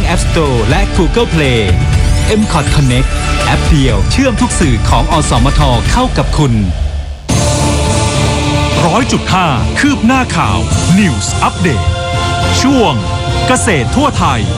App Store และ Google Play MCOT Connect แอปเดียวเชื่อมทุกสื่อของอสมทเข้ากับคุณ 100.5 คืบหน้าข่าว News Update ช่วงเกษตรทั่วไทย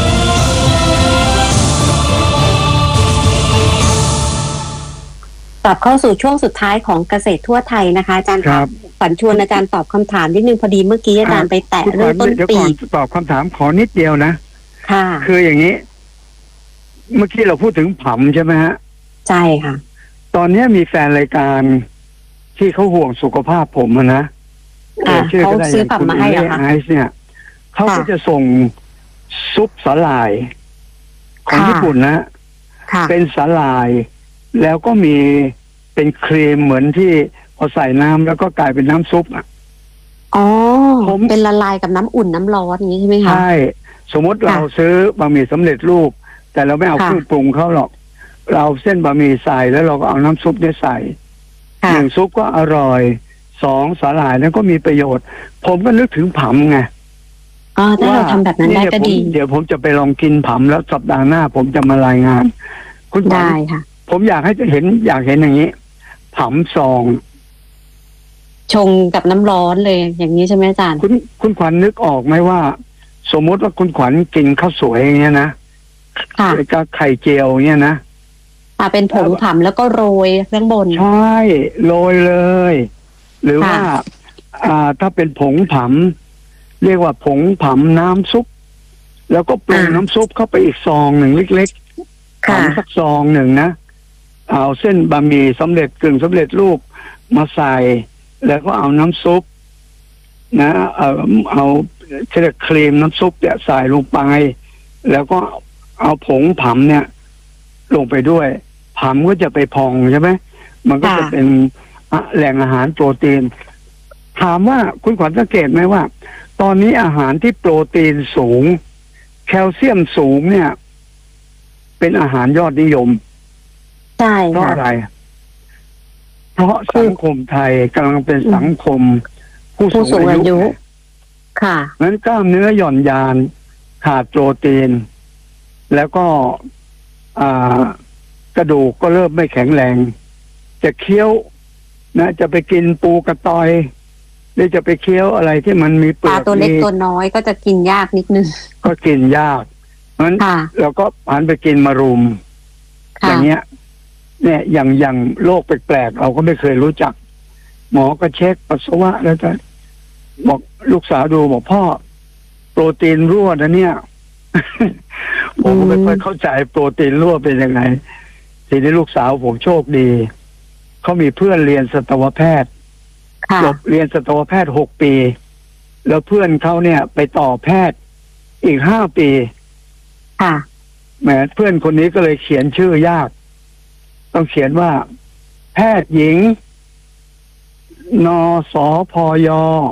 กลับเข้าสู่ช่วงสุดท้ายของเกษตรทั่วไทยนะคะอาจารย์ครับฝันชวนอาจารย์ตอบคำถามนิดนึงพอดีเมื่อกี้อาจารย์ไปแตะเรื่องต้นปีตอบคำถามขอนิดเดียวนะค่ะคืออย่างนี้เมื่อกี้เราพูดถึงผำใช่ไหมฮะใช่ค่ะตอนนี้มีแฟนรายการที่เขาห่วงสุขภาพผมนะเขาซื้อผำมาให้เหรอคะไอซ์เนี่ยเขาก็จะส่งซุปสาหร่ายของญี่ปุ่นนะเป็นสาหร่ายแล้วก็มีเป็นครีมเหมือนที่พอใส่น้ำแล้วก็กลายเป็นน้ำซุปอ๋อเป็นละลายกับน้ำอุ่นน้ำร้อนอย่างนี้ใช่ไหมคะใช่สมมติเราซื้อบะหมี่สำเร็จรูปแต่เราไม่เอาเครื่องปรุงเขาหรอกเราเส้นบะหมี่ใส่แล้วเราก็เอาน้ำซุปเนี่ยใส่หนึ่งซุปก็อร่อยสองสาหร่ายนั้นก็มีประโยชน์ผมก็นึกถึงผำไงถ้าเราทำแบบนั้นได้ก็ดีเดี๋ยวผมจะไปลองกินผำแล้วสัปดาห์หน้าผมจะมารายงานคุณได้ค่ะผมอยากให้เห็นอย่างนี้ผำซองชงกับน้ำร้อนเลยอย่างนี้ใช่ไหมอาจารย์คุณขวัญนึกออกไหมว่าสมมติว่าคุณขวัญกินข้าวสวยอย่างเงี้ยนะแล้วก็ไข่เจียวเงี้ยนะเป็นผงผำแล้วก็โรยข้างบนใช่โรยเลยหรือว่าถ้าเป็นผงผำเรียกว่าผงผำน้ำซุปแล้วก็ปรุงน้ำซุปเข้าไปอีกซองหนึ่งเล็กๆผำสักซองหนึ่งนะเอาเส้นบะหมี่สำเร็จกึ่งสำเร็จรูปมาใส่แล้วก็เอาน้ำซุปนะเอาครีมน้ำซุปเนี่ยใส่ลงไปแล้วก็เอาผงผำเนี่ยลงไปด้วยผำก็จะไปพองใช่ไหมมันก็จะเป็นแหล่งอาหารโปรตีนถามว่าคุณขวัญสังเกตไหมว่าตอนนี้อาหารที่โปรตีนสูงแคลเซียมสูงเนี่ยเป็นอาหารยอดนิยมใช่เพราะอะไรเพราะสังคมไทยกำลังเป็นสังคมผู้สูงอายุค่ะงั้นกล้ามเนื้อหย่อนยานขาดโปรตีนแล้วก็กระดูกก็เริ่มไม่แข็งแรงจะเคี้ยวนะจะไปกินปูกระตอยหรือจะไปเคี้ยวอะไรที่มันมีเปลือกตัวเล็กตัวน้อยก็จะกินยากนิดนึงก็กินยากงั้นเราก็หันไปกินมะรุมอย่างเงี้ยเนี่ยอย่างโรคแปลกๆเราก็ไม่เคยรู้จักหมอก็เช็คปัสสาวะแล้วจะบอกลูกสาวดูบอกพ่อโปรตีนรั่วนะเนี่ยผมก็ไม่ค่อยเข้าใจโปรตีนรั่วเป็นยังไงทีนี้ลูกสาวผมโชคดีเขามีเพื่อนเรียนสัตวแพทย์จบเรียนสัตวแพทย์6 ปีแล้วเพื่อนเขาเนี่ยไปต่อแพทย์อีก5 ปีแหมเพื่อนคนนี้ก็เลยเขียนชื่อยากต้องเขียนว่าแพทย์หญิงนสพย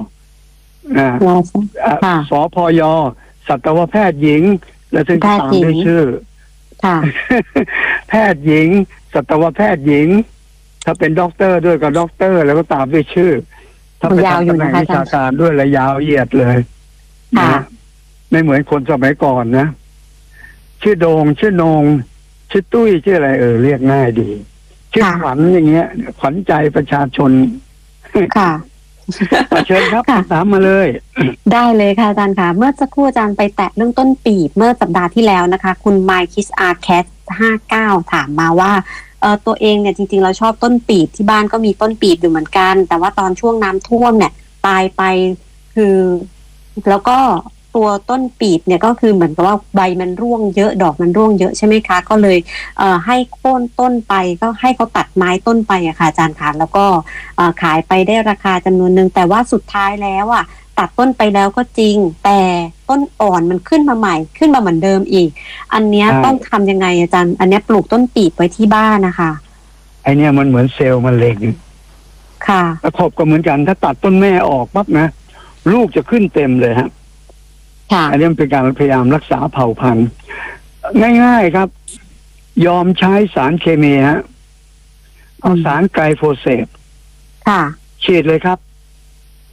สพยสัตวแพทย์หญิงแล้วถึงตามด้วยชื่อแพทย์หญิงสัตวแพทย์หญิงถ้าเป็นด็อกเตอร์ด้วยก็ด็อกเตอร์แล้วก็ตามด้วยชื่อถ้าเป็นตำแหน่งวิชาการด้วยระยาวเหยียดเลยนะไม่เหมือนคนสมัยก่อนนะชื่อโดงชื่อนงชื่อตุ้ยชื่ออะไรเรียกง่ายดีชื่อขวัญอย่างเงี้ยขวัญใจประชาชนค่ะเชิญครับถามมาเลยได้เลยค่ะอาจารย์ค่ะเมื่อสักครู่อาจารย์ไปแตะเรื่องต้นปีบเมื่อสัปดาห์ที่แล้วนะคะคุณไมค์คิสอาร์แคส59ถามมาว่าตัวเองเนี่ยจริงๆเราชอบต้นปีบที่บ้านก็มีต้นปีบอยู่เหมือนกันแต่ว่าตอนช่วงน้ำท่วมเนี่ยตายไปคือแล้วก็ตัวต้นปีบเนี่ยก็คือเหมือนกับว่าใบมันร่วงเยอะดอกมันร่วงเยอะใช่ไหมคะก็เลยให้โค่นต้นไปก็ให้เขาตัดไม้ต้นไปอะค่ะอาจารย์คะแล้วก็ขายไปได้ราคาจำนวนนึงแต่ว่าสุดท้ายแล้วอะตัดต้นไปแล้วก็จริงแต่ต้นอ่อนมันขึ้นมาใหม่ขึ้นมาเหมือนเดิมอีกอันเนี้ยต้องทำยังไงอาจารย์อันเนี้ยปลูกต้นปีบไว้ที่บ้านนะคะไอเนี้ยมันเหมือนเซลล์มะเร็งค่ะแล้วขบก็เหมือนกันถ้าตัดต้นแม่ออกปั๊บนะลูกจะขึ้นเต็มเลยฮะอันนี้มันเป็นการพยายามรักษาเผ่าพันธุ์ง่ายๆครับยอมใช้สารเคมีฮะเอาสารไกลโฟเสตฉีดเลยครับ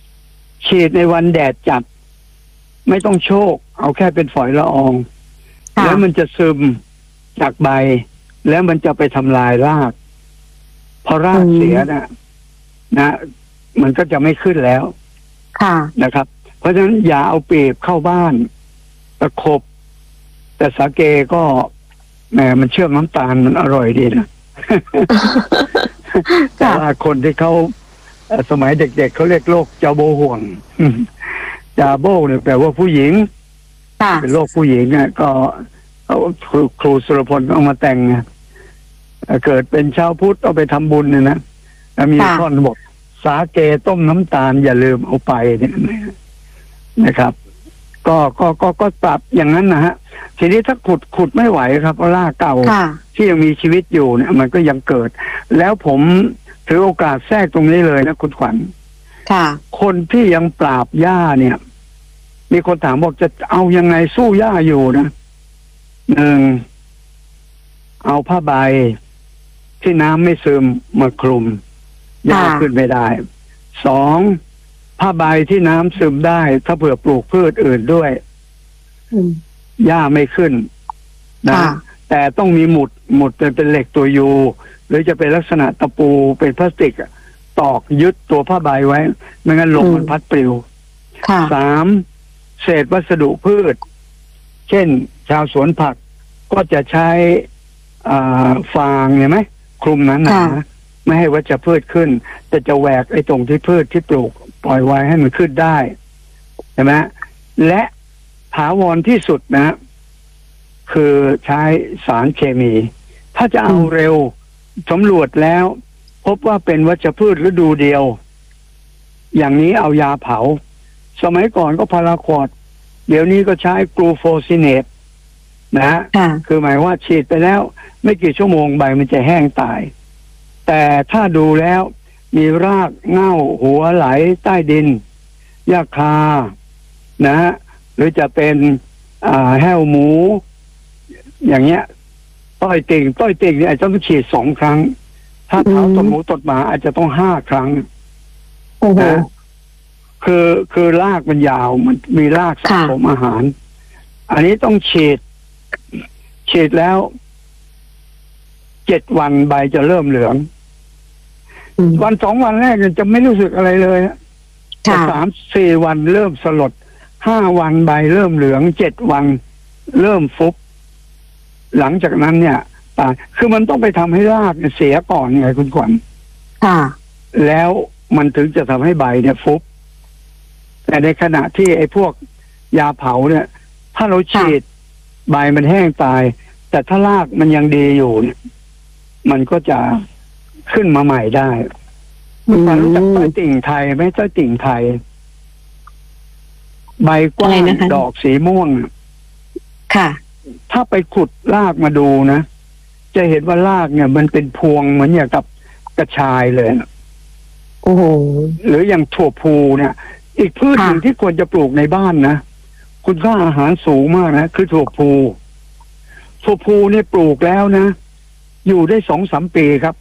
ฉีดในวันแดดจัดไม่ต้องโชกเอาแค่เป็นฝอยละอองแล้วมันจะซึมจากใบ แล้วมันจะไปทำลายรากพอรากเสียนะมันก็จะไม่ขึ้นแล้วนะครับ เพราะฉะนั้นอย่าเอาปีบเข้าบ้านตะขบแต่สาเกก็แหมมันเชื่อมน้ำตาลมันอร่อยดีนะ แต่ว่าคนที่เขาสมัยเด็กๆเขาเรียกโรคจาโบห่วง จาโบเนี่ยแปลว่าผู้หญิงเป็นโรคผู้หญิงเนี่ยก็ครูสุรพลเอามาแต่งนะเกิดเป็นชาวพุทธเอาไปทำบุญเนี่ยนะแล้วมีท่อนบอกสาเกต้มน้ำตาลอย่าลืมเอาไปเนี่ยนะครับ ก็ปรับอย่างนั้นนะฮะทีนี้ถ้าขุดไม่ไหวครับเพราะรากเก่าที่ยังมีชีวิตอยู่เนี่ยมันก็ยังเกิดแล้วผมถือโอกาสแทรกตรงนี้เลยนะคุณขวัญคนที่ยังปราบหญ้าเนี่ยมีคนถามบอกจะเอายังไงสู้หญ้าอยู่นะหนึ่งเอาผ้าใบที่น้ำไม่ซึมมาคลุมหญ้าขึ้นไม่ได้สองผ้าใบที่น้ำซึมได้ถ้าเผื่อปลูกพืชอื่นด้วยหญ้าไม่ขึ้นนะแต่ต้องมีหมุดเป็นเหล็กตัวยูหรือจะเป็นลักษณะตะปูเป็นพลาสติกตอกยึดตัวผ้าใบไว้ไม่งั้นลมมันพัดปลิวสามเศษวัสดุพืชเช่นชาวสวนผักก็จะใช้ฟางเห็นไหมคลุมนั้นนะไม่ให้วัชพืชขึ้นแต่จะแหวกไอ้ตรงที่พืชที่ปลูกปล่อยไว้ให้มันขึ้นได้ใช่ไหมและถาวรที่สุดนะคือใช้สารเคมี ถ้าจะเอาเร็วสำรวจแล้วพบว่าเป็นวัชพืชฤดูเดียวอย่างนี้เอายาเผาสมัยก่อนก็พาราควอดเดี๋ยวนี้ก็ใช้กลูโฟซิเนตนะฮะคือหมายว่าฉีดไปแล้วไม่กี่ชั่วโมงใบมันจะแห้งตายแต่ถ้าดูแล้วมีรากเง่าหัวไหลใต้ดินหญ้าคานะฮะหรือจะเป็นแห้วหมูอย่างเงี้ยต้อยติ่งเนี่ยอาจจะต้องฉีด2 ครั้งถ้าเท้าตดหมูตดหมาอาจจะต้อง5 ครั้งนะคือรากมันยาวมันมีรากสะสมอาหารอันนี้ต้องฉีดแล้ว7 วันใบจะเริ่มเหลืองวัน2 วันแรกจะไม่รู้สึกอะไรเลยแต่3-4 วันเริ่มสลด5 วันใบเริ่มเหลือง7 วันเริ่มฟุบหลังจากนั้นเนี่ยคือมันต้องไปทำให้รากเสียก่อนไงคุณขวัญแล้วมันถึงจะทำให้ใบเนี่ยฟุบแต่ในขณะที่ไอ้พวกยาเผาเนี่ยถ้าเราฉีดใบมันแห้งตายแต่ถ้ารากมันยังดีอยู่เนี่ยมันก็จะขึ้นมาใหม่ได้คุณขวัญรู้จักต้อยติ่งไทยไหมต้อยติ่งไทยใบกว้างดอกสีม่วงค่ะถ้าไปขุดรากมาดูนะจะเห็นว่ารากเนี่ยมันเป็นพวงเหมือนอย่างกับกระชายเลยโอ้โหหรืออย่างถั่วพูเนี่ยอีกพืชหนึ่งที่ควรจะปลูกในบ้านนะคุณค่าอาหารสูงมากนะคือถั่วพูเนี่ยปลูกแล้วนะอยู่ได้2-3 ปีครับ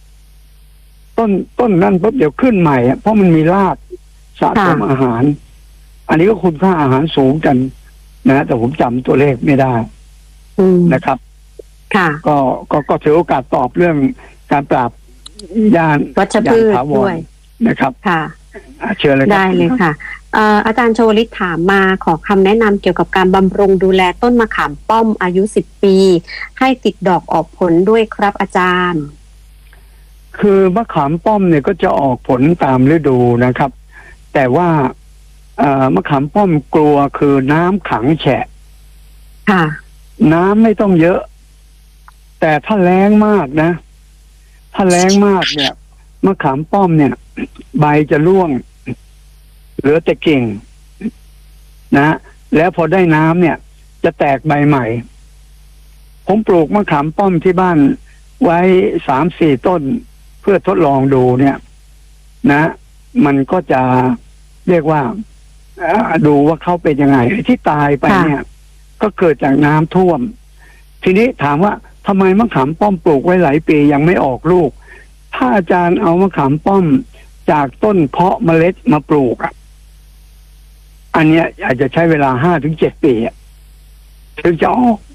ต้นนั่นปุ๊บเดี๋ยวขึ้นใหม่เพราะมันมีรากสะสมอาหารอันนี้ก็คุณค่าอาหารสูงกันนะแต่ผมจำตัวเลขไม่ได้นะครับก็ถือโอกาสตอบเรื่องการปราบยาวัชพืชด้วยนะครับค่ะเชิญเลยได้เลยค่ะอาจารย์โชลิตถามมาขอคำแนะนำเกี่ยวกับการบำรุงดูแลต้นมะขามป้อมอายุ10 ปีให้ติดดอกออกผลด้วยครับอาจารย์คือมะขามป้อมเนี่ยก็จะออกผลตามฤดูนะครับแต่ว่ามะขามป้อมกลัวคือน้ำขังแฉะน้ำไม่ต้องเยอะแต่ถ้าแล้งมากนะถ้าแล้งมากเนี่ยมะขามป้อมเนี่ยใบจะร่วงเหลือแต่กิ่งนะแล้วพอได้น้ำเนี่ยจะแตกใบใหม่ผมปลูกมะขามป้อมที่บ้านไว้ 3-4 ต้นเพื่อทดลองดูเนี่ยนะมันก็จะเรียกว่าดูว่าเขาเป็นยังไงที่ตายไปเนี่ยก็เกิดจากน้ำท่วมทีนี้ถามว่าทำไมมะขามป้อมปลูกไว้หลายปียังไม่ออกลูกถ้าอาจารย์เอามะขามป้อมจากต้นเพาะเมล็ดมาปลูกอันเนี้ยอาจจะใช้เวลา5-7 ปีถึงจะออก